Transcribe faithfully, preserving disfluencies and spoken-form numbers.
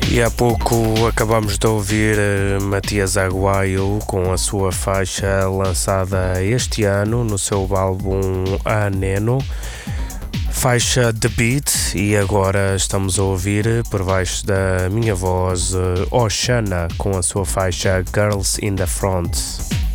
E há pouco acabamos de ouvir uh, Matias Aguayo com a sua faixa lançada este ano no seu álbum A Neno, faixa The Beat, e agora estamos a ouvir por baixo da minha voz uh, Oshana com a sua faixa Girls in the Front.